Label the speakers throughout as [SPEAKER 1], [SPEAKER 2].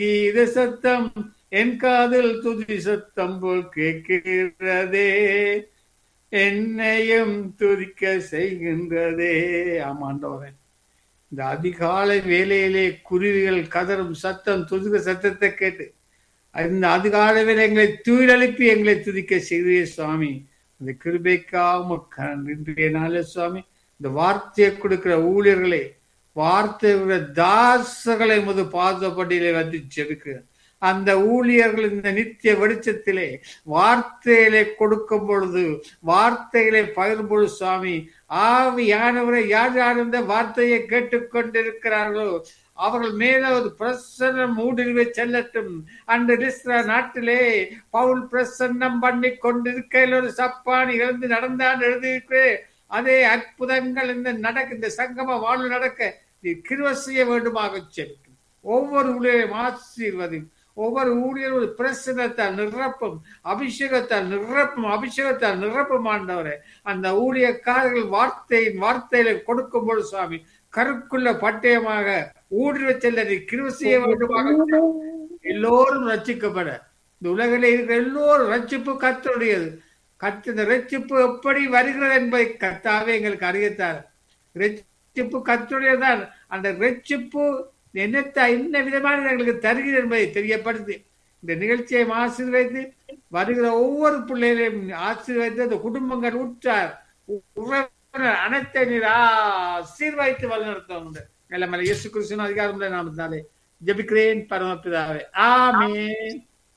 [SPEAKER 1] இது சத்தம் என் காதில் துதி சத்தம் போல் கேட்கிறதே, என்னையும் துதிக்க செய்கின்றதே. ஆமாண்டவரே, இந்த அதிகாலை வேலையிலே குருவிகள் கதறும் சத்தம், துதிக்க சத்தத்தை கேட்டு இந்த அதிகாலை வேலை எங்களை தூயிலெழுப்பி எங்களை துதிக்க செய்தே சுவாமி. அந்த கிருபைக்காக இன்றைய நாளே சுவாமி, இந்த வார்த்தையை கொடுக்கிற ஊழியர்களை, வார்த்தை தாசர்களை முது பாதப்படியிலே வந்து ஜெபிக்க, அந்த ஊழியர்கள் இந்த நித்திய வெளிச்சத்திலே வார்த்தையிலே கொடுக்கும் பொழுது, வார்த்தைகளை பகிரும் பொழுது சுவாமி, ஆவியானவரை யார் யார் இந்த வார்த்தையை கேட்டுக்கொண்டிருக்கிறார்களோ அவர்கள் மேல ஒரு பிரசன்னம் ஊடுருவி செல்லட்டும். அன்று லிஸ்ரா நாட்டிலே பவுல் பிரசன்னம் பண்ணி கொண்டிருக்கையில் ஒரு சப்பானி இழந்து நடந்தான் எழுதியிருக்கிறே. அதே அற்புதங்கள் இந்த சங்கம வாழ்வு நடக்க நீ கிருபை செய்ய வேண்டுமாக செல்லும். ஒவ்வொரு ஊழியரையும் ஆசீர்வதியும். ஒவ்வொரு ஊழியரும் ஒரு பிரசன்னத்தால் நிரப்பும், அபிஷேகத்தால் நிரப்பும் ஆண்டவரே. அந்த ஊழியக்காரர்கள் வார்த்தையில கொடுக்கும் பொழுது சுவாமி, கருக்குள்ள பட்டயமாக ஊடுருவ செல்ல நீ கிருபை செய்ய வேண்டுமாக. எல்லோரும் ரட்சிக்கப்பட, இந்த உலகிலே இருக்கிற எல்லோரும் ரட்சிப்பு கர்த்தருடையது. இந்த ரட்சிப்பு எப்படி வருகிறது என்பதை கர்த்தாவே எங்களுக்கு அறியத்தார். ரட்சிப்பு கர்த்தருடையதான். அந்த ரட்சிப்பு என்ன விதமான எங்களுக்கு தருகிறது என்பதை தெரியப்படுத்தி இந்த நிகழ்ச்சியை ஆசீர்வதித்து வருகிற ஒவ்வொரு பிள்ளைகளையும் ஆசீர்வதித்து அந்த குடும்பங்கள் உற்றார் அனைத்தை நீர் ஆசீர்வதித்து வழிநடத்த எல்லாம் இயேசு கிறிஸ்துவின் அதிகாரம் நாமத்தினாலே ஜெபிக்கிறேன் பரமபிதாவே, ஆமென்.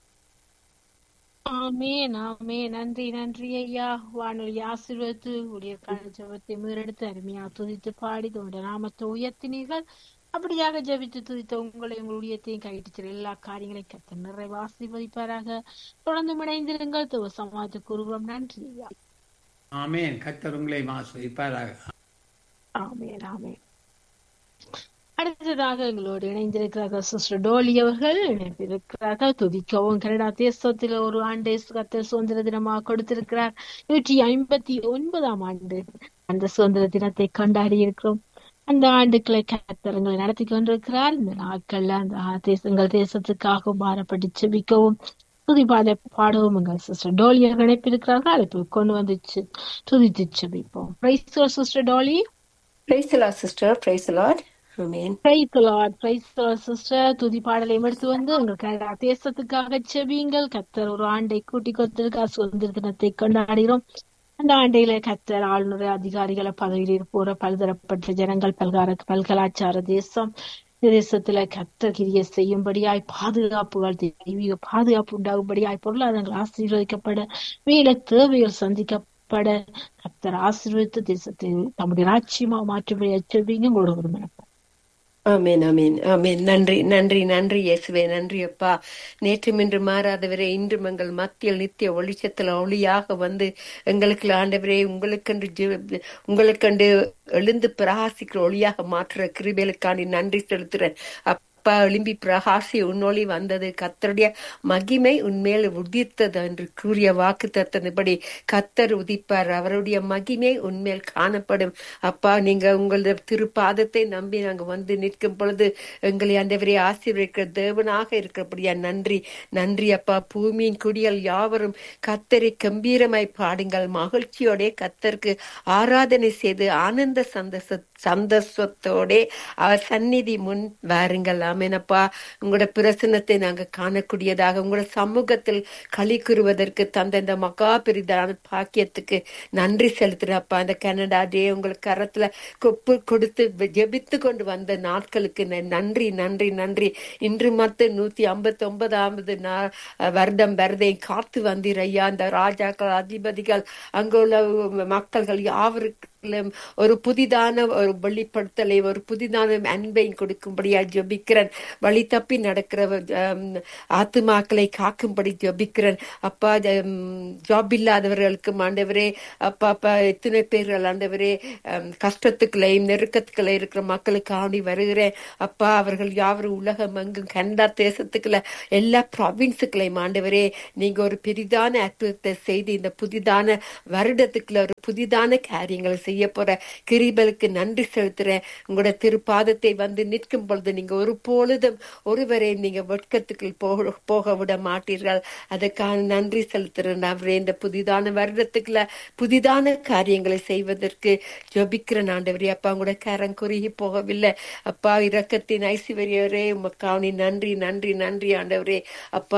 [SPEAKER 2] ஆமென், ஆமென். நன்றி, நன்றி ஐயா. வானொலி ஆசீர்வதித்து ஊழியர்கான ஜெபத்தை மீறெடுத்து அருமையா துதித்து பாடி தோட நாமத்தை உயர்த்தினீர்கள். அப்படியாக ஜெபித்து துதித்த உங்களை உங்கள் ஊழியத்தையும் கைட்டு எல்லா காரியங்களையும் கத்த நிறைவு ஆசீர்வதிப்பாராக. தொடர்ந்து இணைந்திருங்கள். சமாஜ கூறுகிறோம். நன்றி ஐயா.
[SPEAKER 1] ஆமென். கர்த்தர் உங்களை ஆசீர்வதிப்பாராக.
[SPEAKER 2] ஆமென், ஆமென். அடுத்ததாக எங்களோடு இணைந்திருக்கிறார்கள் சிஸ்டர் டோலி அவர்கள். இணைந்திருக்கிறார்கள். துதிக்கவும் கனடா தேசத்தில் ஒரு ஆண்டு கர்த்தர் சுதந்திர தினமாக கொடுத்திருக்கிறார். 159ஆம் ஆண்டு அந்த சுதந்திர தினத்தை கொண்டாடி இருக்கிறோம். அந்த ஆண்டுகளை கர்த்தரங்களை நடத்தி கொண்டிருக்கிறார். இந்த நாட்கள்ல அந்த தேசத்துக்காக பாரப்பட்டு செபிக்கவும் துதிப்பாத பாடவும் எங்கள் சிஸ்டர் டோலி இணைப்பிருக்கிறார்கள். அழைப்பு கொண்டு வந்துச்சு துதித்து செபிப்போம். Praise the Lord sister Dolly.
[SPEAKER 3] Praise the Lord sister. Praise the Lord. Amen.
[SPEAKER 2] Praise the Lord. Praise the Lord sister. துதி பாடலை எடுத்து வந்து எங்கள் கனடா தேசத்துக்காக செபியுங்கள். கர்த்தர் ஒரு ஆண்டை கூட்டி கொடுத்திருக்கார். சுதந்திர தினத்தை கொண்டாடுகிறோம். அந்த ஆண்டையில கர்த்தர் ஆளுநர் அதிகாரிகளை பதவியில் இருப்போர பல்தரப்பட்ட ஜனங்கள் பல்கலாச்சார தேசம் தேசத்துல கர்த்தர் கிரியை செய்யும்படியாய் பாதுகாப்புகள் தெய்வீக பாதுகாப்பு உண்டாகும்படியாய் பொருளாதாரங்கள் ஆசீர்வதிக்கப்பட வேலை தேவைகள் சந்திக்கப்பட கர்த்தர் ஆசீர்வதித்து தேசத்தை தம்முடைய ராட்சியமா மாற்றும்படியாய் செல்வீங்க உங்களோட ஒரு மனப்பா.
[SPEAKER 3] ஆமென், ஆமென், ஆமென். நன்றி, நன்றி, நன்றி இயேசுவே. நன்றி அப்பா. நேற்றும் இன்று மாறாதவரே, இன்றும் எங்கள் மத்தியில் நித்திய வெளிச்சத்துல ஒளியாக வந்து எங்களுக்கு ஆண்டவரே உங்களுக்கண்டு எழுந்து பிரகாசிக்கிற ஒளியாக மாற்றுற கிருபைகளுக்காண்டி நன்றி செலுத்துறேன். அப்பா, எழும்பி பிரகாசி உன்னொளி வந்தது, கர்த்தருடைய மகிமை உன்மேல் உதித்தது என்று கூறிய வாக்கு தத்தபடி கர்த்தர் உதிப்பார், அவருடைய மகிமை உன்மேல் காணப்படும். அப்பா, நீங்க உங்களது திருப்பாதத்தை நம்பி நாங்க வந்து நிற்கும் பொழுது எங்களை ஆண்டவரே ஆசீர்வதிக்கிற தேவனாக இருக்கிறபடியா நன்றி, நன்றி அப்பா. பூமியின் குடிகள் யாவரும் கர்த்தரை கம்பீரமாய் பாடுங்கள், மகிழ்ச்சியோட கர்த்தருக்கு ஆராதனை செய்து ஆனந்த சந்தோஷத்தோட அவர் சந்நிதி முன் வாருங்கள். ஆமெனப்பா. உங்களோட பிரசன்னத்தை நாங்க காணக்கூடியதாக உங்களோட சமூகத்தில் களி கூறுவதற்கு தந்த இந்த மகா பெரிதான பாக்கியத்துக்கு நன்றி செலுத்துறப்பா. இந்த கனடா டே உங்களுக்கு கரத்துல கொப்பு கொடுத்து ஜெபித்து கொண்டு வந்த நாட்களுக்கு நன்றி, நன்றி, நன்றி. இன்று மட்டும் 159வது வருடம் வரதை காத்து வந்தீர் ஐயா. இந்த ராஜாக்கள், அதிபதிகள், அங்குள்ள மக்கள்கள் யாவருக்கு ஒரு புதிதான ஒரு வெளிப்படுத்தலை, ஒரு புதிதான அன்பை கொடுக்கும்படியா ஜெபிக்கிறேன். வழி தப்பி நடக்கிற ஆத்துமாக்களை காக்கும்படி ஜெபிக்கிறேன் அப்பா. ஜாப் இல்லாதவர்களுக்கு ஆண்டவரே அப்பா அப்பா எத்தனை பேர்கள் ஆண்டவரே கஷ்டத்துக்குள்ளையும் நெருக்கத்துக்குள்ள இருக்கிற மக்களுக்கு ஆடி வருகிறேன் அப்பா. அவர்கள் யாவரும் உலகம் எங்கும் கனடா தேசத்துக்குள்ள எல்லா ப்ராவின்ஸுக்குள்ளையும் ஆண்டவரே நீங்க ஒரு பெரிதான அற்புதத்தை செய்து இந்த புதிதான வருடத்துக்குள்ள ஒரு புதிதான காரியங்களை செய்ய செய்ய போற கிருபைக்கு நன்றி செலுத்துறேன். உங்களோட திருப்பாதத்தை வந்து நிற்கும் பொழுது நீங்க ஒரு பொழுதும் ஒருவரையும் நீங்க வெட்கத்துக்கு போக விட மாட்டீர்கள். அதற்கான நன்றி செலுத்துறேன். அவரே இந்த புதிதான வருடத்துக்குள்ள புதிதான காரியங்களை செய்வதற்கு ஜபிக்கிறேன் ஆண்டவரே. அப்பா உங்களோட கரம் குறுகி போகவில்லை அப்பா. இரக்கத்தின் ஐஸ்வர்யரே உமக்காவணி நன்றி நன்றி நன்றி ஆண்டவரே. அப்பா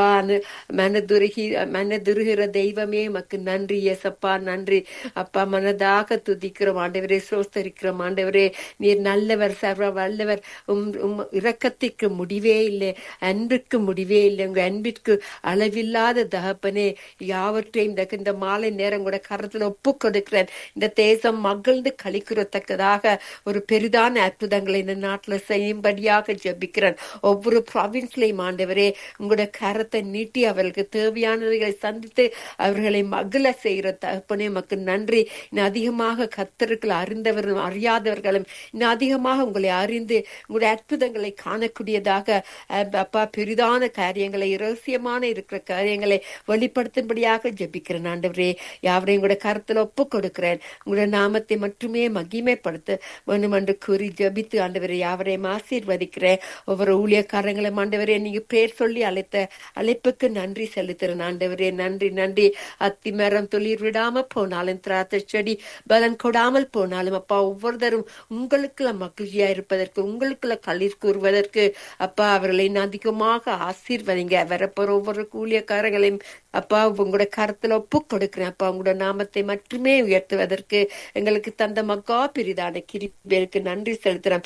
[SPEAKER 3] மனதுருகிற தெய்வமே உமக்கு நன்றி ஏசப்பா, நன்றி அப்பா. மனதாக துதிக்கிறோம் ஆண்டவரே, சோஸ்தரிக்கிறோம் ஆண்டவரே. நீர் நல்லவர், சர்வ வல்லவர். இரக்கத்திற்கு முடிவே இல்லை, அன்பிற்கு முடிவே இல்லை. உங்க அன்பிற்கு அளவில்லாத தகப்பனே, யாவற்றையும் இந்த மாலை நேரம் கூட கரத்துல ஒப்பு கொடுக்கிறேன். இந்த தேசம் மகிழ்ந்து கழிக்கிறத்தக்கதாக ஒரு பெரிதான அற்புதங்களை இந்த நாட்டுல செய்யும்படியாக ஜெபிக்கிறேன். ஒவ்வொரு ப்ராவின்ஸ்லையும் ஆண்டவரே உங்களோட கரத்தை நீட்டி அவர்களுக்கு தேவையானவைகளை சந்தித்து அவர்களை மகிழ செய்கிற தகப்பனே மக்கு நன்றி. இன்னும் அதிகமாக கர்த்தர்கள் அறிந்தவர்களும் அறியாதவர்களும் இன்னும் அதிகமாக உங்களை அறிந்து உங்களுடைய அற்புதங்களை காணக்கூடியதாக அப்பா பெரிதான காரியங்களை, இரகசியமான இருக்கிற காரியங்களை வெளிப்படுத்தும்படியாக ஜெபிக்கிறேன் ஆண்டவரே. யாவரையும் உங்களுடைய கருத்துல ஒப்பு கொடுக்கிறேன். உங்களுடைய நாமத்தை மட்டுமே மகிமைப்படுத்த வேணும் என்று கூறி ஜெபித்து ஆண்டவரே யாவரையும் ஆசீர்வதிக்கிறேன். ஒவ்வொரு ஊழியக்காரங்களும் ஆண்டவரே நீங்க பேர் சொல்லி அழைப்புக்கு நன்றி செலுத்துறேன் ஆண்டவரே. நன்றி நன்றி. அத்திமரம் துளிர் விடாம போனாலும், திராட்சை செடி பலன் கொடாமல் போனாலும் அப்பா ஒவ்வொருத்தரும் உங்களுக்குள்ள மகிழ்ச்சியா இருப்பதற்கு, உங்களுக்குள்ள களிர் கூறுவதற்கு அப்பா அவர்களை அதிகமாக ஆசீர்வதிங்க. வரப்போற ஒவ்வொரு ஊழியக்காரங்களையும் அப்பா உங்களோட கருத்துல ஒப்பு கொடுக்கிறேன் அப்பா. உங்களோட நாமத்தை மட்டுமே உயர்த்துவதற்கு எங்களுக்கு தந்த மக்கா பெரிதான கிருபைக்கு நன்றி செலுத்துறேன்.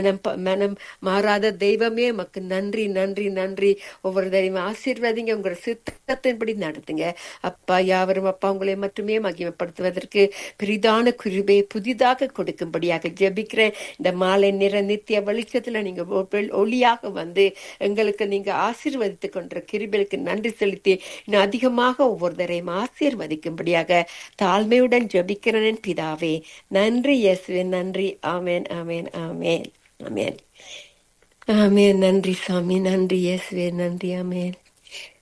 [SPEAKER 3] மனம் மாறாத தெய்வமே மக்கு நன்றி நன்றி நன்றி. ஒவ்வொரு தெய்வம் ஆசீர்வதிங்க, உங்களோட சித்தத்தின்படி நடத்துங்க அப்பா. யாவரும் அப்பா உங்களை மட்டுமே மகிமைப்படுத்துவதற்கு பெரிதான கிருபையை புதிதாக கொடுக்கும்படியாக ஜெபிக்கிறேன். இந்த மாலை நிற நித்திய வெளிச்சத்துல நீங்க ஒளியாக வந்து எங்களுக்கு நீங்க ஆசீர்வதித்துக் கொண்ட கிருபைக்கு நன்றி செலுத்தி இன்னும் அதிகமாக ஒவ்வொருத்தரையும் ஆசீர்வதிக்கும்படியாக தாழ்மையுடன் ஜெபிக்கிறேன் பிதாவே. நன்றி இயேசுவே, நன்றி. ஆமேன் ஆமேன் ஆமேன் ஆமேன் ஆமேன். நன்றி சாமி, நன்றி இயேசுவே, நன்றி. ஆமேன்.